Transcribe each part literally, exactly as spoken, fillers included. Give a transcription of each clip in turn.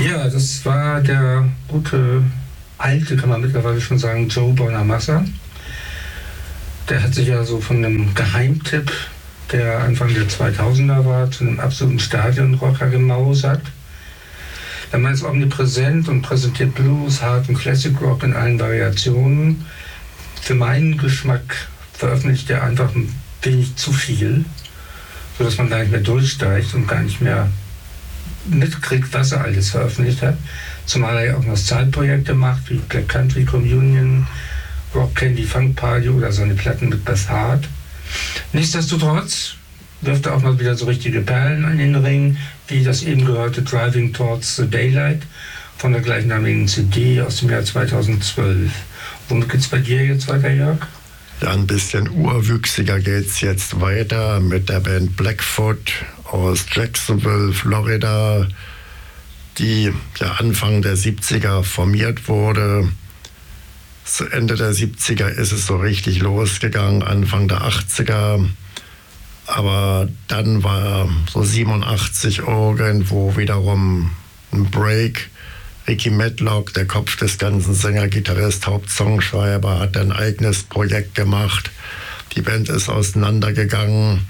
Ja, das war der gute, alte, kann man mittlerweile schon sagen, Joe Bonamassa. Der hat sich ja so von einem Geheimtipp, der Anfang der zweitausender war, zu einem absoluten Stadionrocker gemausert. Der Mann ist omnipräsent und präsentiert Blues, Hard und Classic Rock in allen Variationen. Für meinen Geschmack veröffentlicht er einfach ein wenig zu viel, sodass man gar nicht mehr durchsteigt und gar nicht mehr mitkriegt, was er alles veröffentlicht hat. Zumal er ja auch noch Side-Projekte macht, wie Black Country Communion, Rock Candy Funk Party oder seine Platten mit Beth Hart. Nichtsdestotrotz wirft er auch mal wieder so richtige Perlen an den Ring, wie das eben gehörte Driving Towards the Daylight von der gleichnamigen C D aus dem Jahr zweitausendzwölf. Womit geht's bei dir jetzt weiter, Jörg? Ja, ein bisschen urwüchsiger geht's jetzt weiter mit der Band Blackfoot aus Jacksonville, Florida, die ja Anfang der siebziger formiert wurde. Zu Ende der siebziger ist es so richtig losgegangen, Anfang der achtziger. Aber dann war so siebenundachtzig irgendwo wiederum ein Break. Ricky Medlock, der Kopf des ganzen Sänger, Gitarrist, Hauptsongschreiber, hat ein eigenes Projekt gemacht. Die Band ist auseinandergegangen.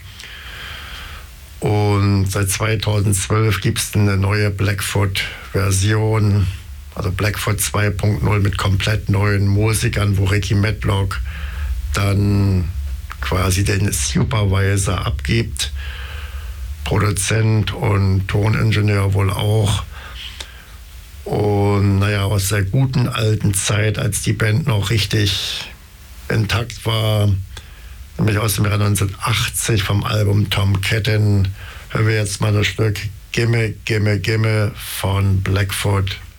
Und seit zweitausendzwölf gibt es eine neue Blackfoot-Version, also Blackfoot zwei Punkt null mit komplett neuen Musikern, wo Ricky Medlock dann quasi den Supervisor abgibt, Produzent und Toningenieur wohl auch. Und naja, aus der guten alten Zeit, als die Band noch richtig intakt war, nämlich aus dem Jahr neunzehnhundertachtzig vom Album Tom Ketton, hören wir jetzt mal das Stück Gimme, Gimme, Gimme von Blackfoot.